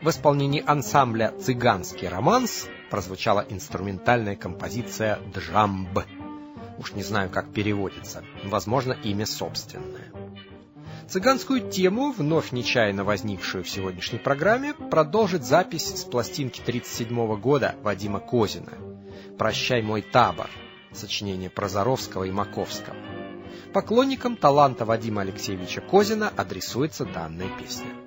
В исполнении ансамбля «Цыганский романс» прозвучала инструментальная композиция «Джамб». Уж не знаю, как переводится, возможно, имя собственное. Цыганскую тему, вновь нечаянно возникшую в сегодняшней программе, продолжит запись с пластинки 1937 года Вадима Козина «Прощай, мой табор», сочинение Прозоровского и Маковского. Поклонникам таланта Вадима Алексеевича Козина адресуется данная песня.